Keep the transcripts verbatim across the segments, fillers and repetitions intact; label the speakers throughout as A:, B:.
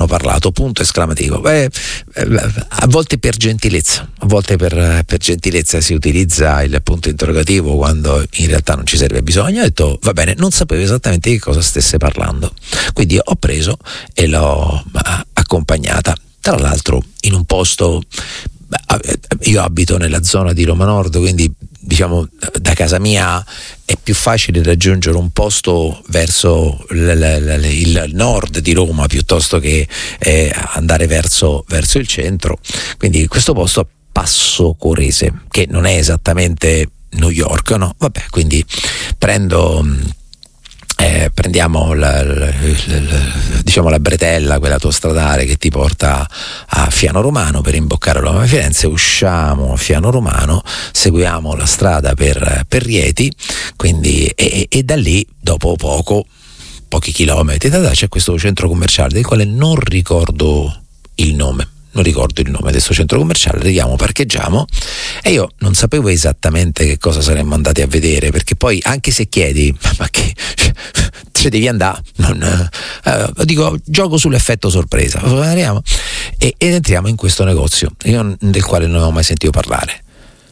A: parlato, punto esclamativo. Beh, a volte per gentilezza, a volte per, per gentilezza si utilizza il punto interrogativo quando in realtà non ci serve bisogno. Ho detto va bene, non sapevo esattamente di cosa stesse parlando, quindi ho preso e l'ho accompagnata, tra l'altro in un posto, io abito nella zona di Roma Nord, quindi diciamo da casa mia è più facile raggiungere un posto verso l- l- l- il nord di Roma piuttosto che eh, andare verso, verso il centro, quindi questo posto a Passo Corese, che non è esattamente New York, no? Vabbè, quindi prendo Eh, prendiamo la, la, la, la, diciamo la bretella, quella autostradale che ti porta a Fiano Romano per imboccare Roma Firenze, usciamo a Fiano Romano, seguiamo la strada per, per Rieti, quindi e, e da lì dopo poco pochi chilometri da là c'è questo centro commerciale del quale non ricordo il nome non ricordo il nome di questo centro commerciale. Arriviamo, parcheggiamo e io non sapevo esattamente che cosa saremmo andati a vedere, perché poi anche se chiedi ma che se devi andare, non, eh, dico gioco sull'effetto sorpresa, arriviamo e, ed entriamo in questo negozio io, del quale non avevo mai sentito parlare.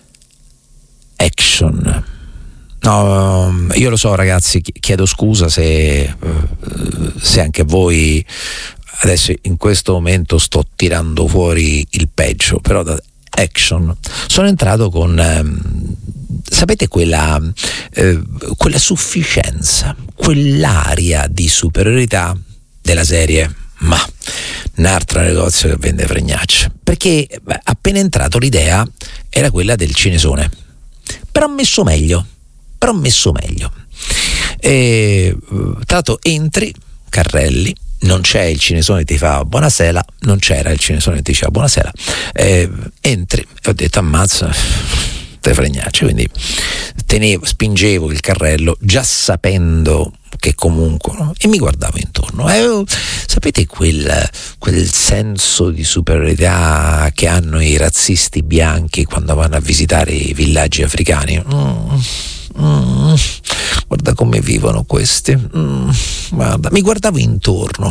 A: Action. No, io lo so ragazzi, chiedo scusa se, se anche voi adesso in questo momento sto tirando fuori il peggio, però da Action sono entrato con ehm, sapete quella eh, quella sufficienza, quell'aria di superiorità della serie ma un altro negozio che vende fregnacce, perché beh, appena entrato l'idea era quella del cinesone, però messo meglio però messo meglio e, tra l'altro entri, carrelli, non c'è il cinesone che ti fa buonasera, non c'era il cinesone che ti diceva buonasera, eh, entri e ho detto ammazza te fregnacce, quindi tenevo, spingevo il carrello già sapendo che comunque, no? E mi guardavo intorno, eh, sapete quel, quel senso di superiorità che hanno i razzisti bianchi quando vanno a visitare i villaggi africani? mm. Mm, guarda come vivono questi, mm, guarda, mi guardavo intorno,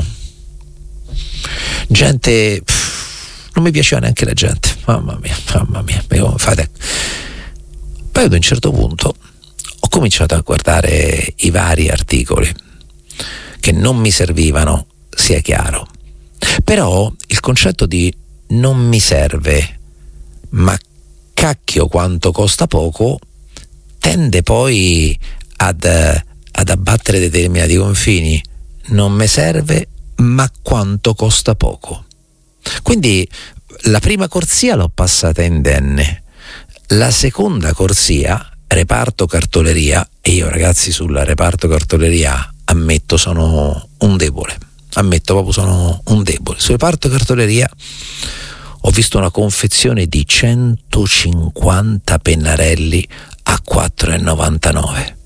A: gente, pff, non mi piaceva neanche la gente, mamma mia, mamma mia, fate. Poi ad un certo punto ho cominciato a guardare i vari articoli che non mi servivano, sia chiaro, però il concetto di non mi serve ma cacchio quanto costa poco tende poi ad, ad abbattere determinati confini. Non mi serve ma quanto costa poco, quindi la prima corsia l'ho passata indenne, la seconda corsia reparto cartoleria, e io ragazzi sul reparto cartoleria ammetto sono un debole, ammetto proprio sono un debole sul reparto cartoleria. Ho visto una confezione di centocinquanta pennarelli a quattro e novantanove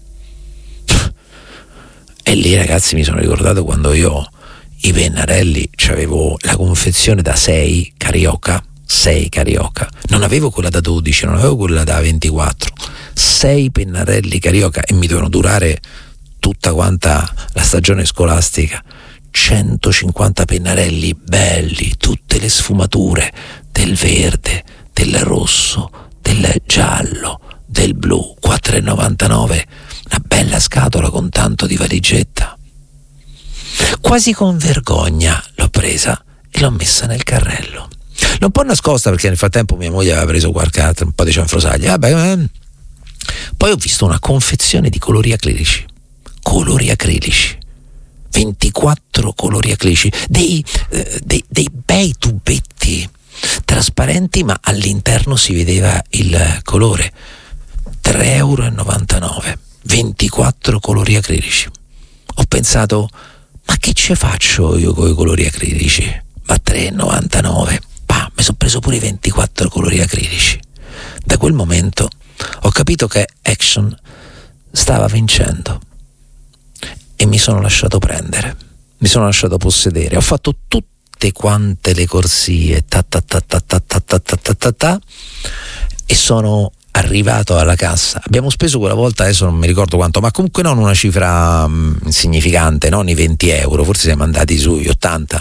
A: e lì ragazzi mi sono ricordato quando io i pennarelli c'avevo la confezione da sei carioca, sei carioca, non avevo quella da dodici, non avevo quella da ventiquattro, sei pennarelli carioca e mi dovevano durare tutta quanta la stagione scolastica. Centocinquanta pennarelli belli, tutte le sfumature del verde, del rosso, del giallo, del blu, quattro e novantanove, una bella scatola con tanto di valigetta. Quasi con vergogna l'ho presa e l'ho messa nel carrello. L'ho un po' nascosta perché nel frattempo mia moglie aveva preso qualche altro, un po' di cianfrusaglia. Vabbè, eh. Poi ho visto una confezione di colori acrilici, colori acrilici, ventiquattro colori acrilici, dei, eh, dei, dei bei tubetti trasparenti, ma all'interno si vedeva il colore. tre euro e novantanove, ventiquattro colori acrilici. Ho pensato, ma che ce faccio io con i colori acrilici? Ma tre e novantanove. Pa, mi sono preso pure i ventiquattro colori acrilici. Da quel momento ho capito che Action stava vincendo e mi sono lasciato prendere, mi sono lasciato possedere. Ho fatto tutte quante le corsie ta ta ta ta ta ta ta ta ta ta ta e sono arrivato alla cassa. Abbiamo speso quella volta, adesso non mi ricordo quanto, ma comunque non una cifra mh, insignificante, non i venti euro, forse siamo andati sugli ottanta,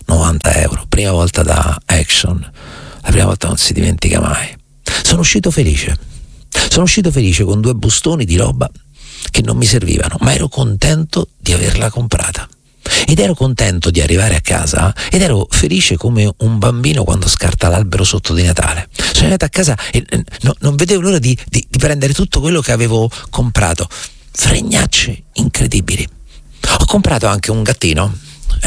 A: novanta euro, prima volta da Action, la prima volta non si dimentica mai. Sono uscito felice, sono uscito felice con due bustoni di roba che non mi servivano, ma ero contento di averla comprata. Ed ero contento di arrivare a casa ed ero felice come un bambino quando scarta l'albero sotto di Natale. Sono arrivato a casa e no, non vedevo l'ora di, di, di prendere tutto quello che avevo comprato. Fregnacce incredibili. Ho comprato anche un gattino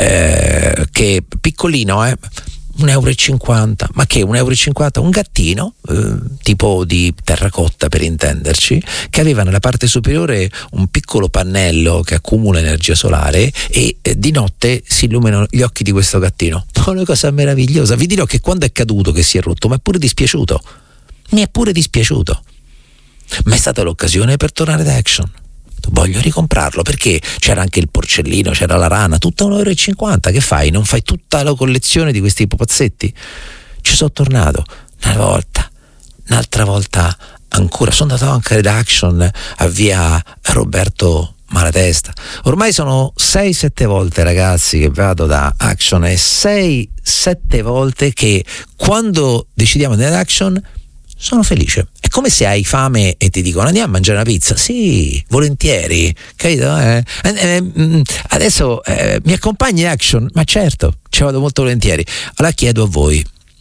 A: eh, che piccolino, eh, un euro e cinquanta. Ma che un euro e cinquanta? Un gattino eh, tipo di terracotta, per intenderci, che aveva nella parte superiore un piccolo pannello che accumula energia solare e eh, di notte si illuminano gli occhi di questo gattino. Una cosa meravigliosa. Vi dirò che quando è caduto, che si è rotto, mi è pure dispiaciuto. Mi è pure dispiaciuto. Ma è stata l'occasione per tornare da Action. Voglio ricomprarlo perché c'era anche il porcellino, c'era la rana, tutta un euro e cinquanta. Che fai? Non fai tutta la collezione di questi pupazzetti? Ci sono tornato una volta, un'altra volta ancora. Sono andato anche da Action a via Roberto Malatesta. Ormai sono sei sette volte, ragazzi, che vado da Action e sei sette volte che quando decidiamo di andare ad Action sono felice. È come se hai fame e ti dicono andiamo a mangiare una pizza. Sì, volentieri, capito? Eh, eh, adesso eh, mi accompagni in Action? Ma certo, ci vado molto volentieri. Allora chiedo a voi,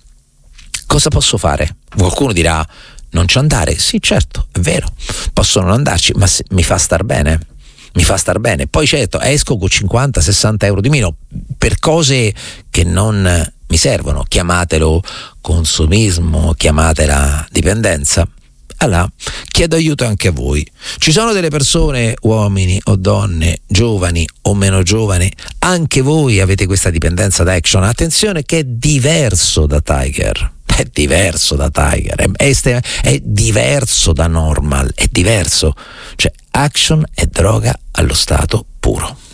A: cosa posso fare? Qualcuno dirà non ci andare. Sì, certo, è vero, posso non andarci, ma se, mi fa star bene. Mi fa star bene. Poi certo, esco con cinquanta sessanta euro di meno per cose che non mi servono. Chiamatelo consumismo, chiamatela dipendenza. Allora, chiedo aiuto anche a voi. Ci sono delle persone, uomini o donne, giovani o meno giovani, anche voi avete questa dipendenza da Action. Attenzione che è diverso da Tiger. È diverso da Tiger, è, è, è diverso da Normal, è diverso. Cioè, Action è droga allo stato puro.